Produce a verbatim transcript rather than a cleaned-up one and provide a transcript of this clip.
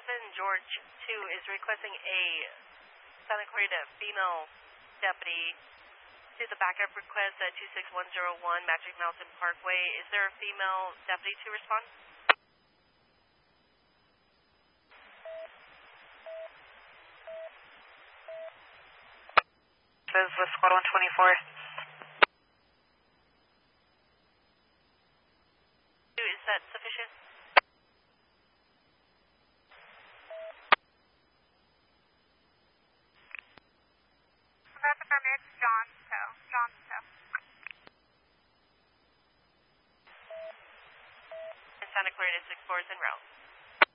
seven George two is requesting a Santa Clarita female deputy to the backup request at two six one zero one Magic Mountain Parkway. Is there a female deputy to respond? Says with squad one twenty-four. Is that sufficient? That's affirmative. John, so. John, so. Santa Clarita six four is en route.